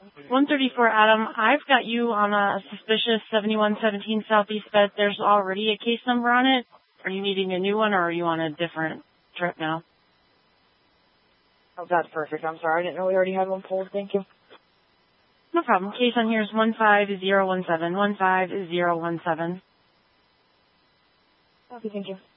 134, Adam. I've got you on a suspicious 7117 Southeast bed. There's already a case number on it. Are you needing a new one, or are you on a different trip now? Oh, that's perfect. I'm sorry. I didn't know we already had one pulled. Thank you. No problem. Case on here is 15017. 15017. Okay, thank you.